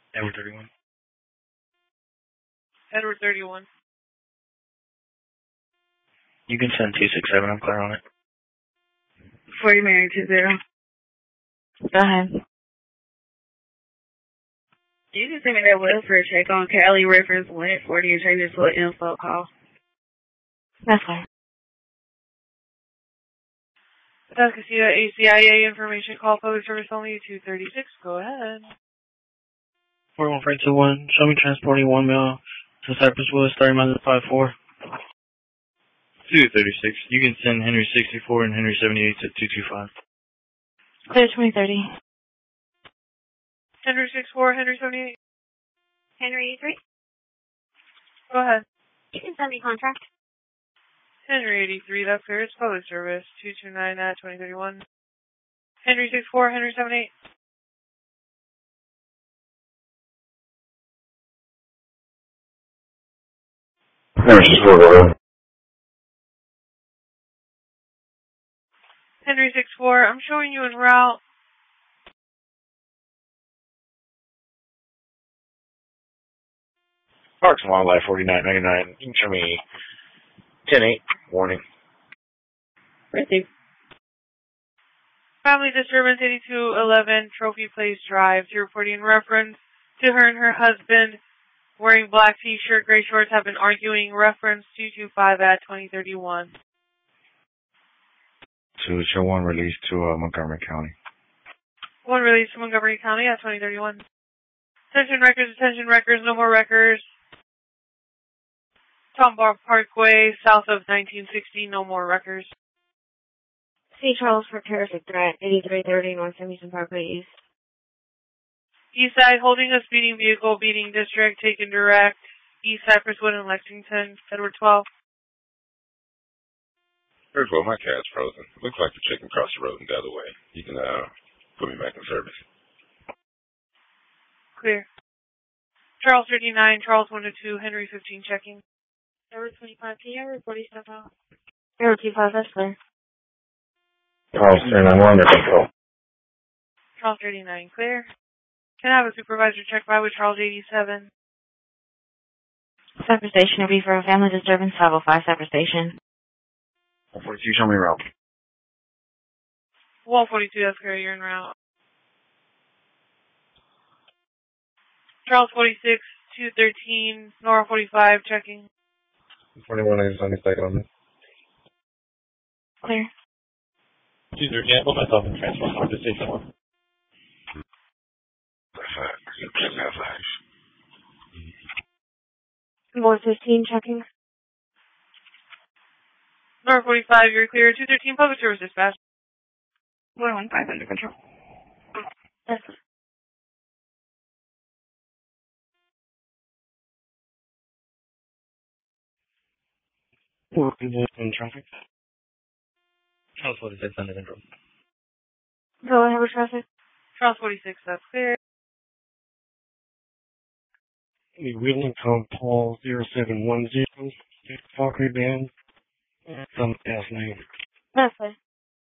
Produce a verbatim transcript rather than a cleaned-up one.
Edward thirty-one. Edward thirty-one. You can send two six seven. I'm clear on it. forty Mary two zero. Go ahead. You can send me that welfare check on Cali reference one at forty and change it to an info call. That's fine. South Casino A C I A information call public service only two thirty-six. Go ahead. forty-one Freight two one. Show me transporting one mail to Cypress Woods thirty miles five four. two thirty-six. You can send Henry sixty-four and Henry seventy-eight to two two five. Clear twenty thirty. Henry sixty-four, Henry seventy-eight. Henry eighty-three. Go ahead. You can send me contract. Henry eighty-three, that's clear. It's public service. two two nine at twenty thirty-one. Henry sixty-four, Henry seventy-eight. Henry sixty-four, go ahead. Henry sixty-four, I'm showing you en route. Parks and Wildlife forty-nine ninety-nine. You can show me ten eight. Warning. Received. Family disturbance eighty-two eleven Trophy Place Drive. To reporting in reference to her and her husband wearing black t-shirt, gray shorts have been arguing. Reference two two five at twenty thirty-one. To show one release to uh, Montgomery County. One release to Montgomery County at twenty thirty-one. Attention records, attention records, no more records. Tomball Parkway, south of nineteen sixty, no more records. C. Charles for terrific threat, eighty-three thirty North Emerson Parkway East. East side, holding a speeding vehicle, beating district, taken direct. East Cypress Wood and Lexington, Edward twelve. First of all, my cat's frozen. Looks like the chicken crossed the road and the other way. You can uh, put me back in service. Clear. Charles thirty-nine, Charles one to two, Henry fifteen checking. Edward twenty-five, can you report step out? Edward twenty-five, that's clear. Charles thirty-nine, we're under control. Charles thirty-nine, clear. Can I have a supervisor check by with Charles eighty-seven? Cypress Station will be for a family disturbance, five oh five Cypress Station. one forty-two, show me route. one forty-two, that's clear, you're en route. Charles forty-six, two thirteen, Nora forty-five, checking. twenty-one, I just understand on this. Clear. two thirty, yeah, put myself in transfer on the station one. one fifteen, checking. Nora forty-five, you're clear. two thirteen, public service dispatch. one one five under control. That's clear. In traffic. Charles forty-six under control. Go ahead with traffic. Charles forty-six, that's clear. The Wheeling code Paul zero seven one zero. Falkery Band. Some gas name. That's clear.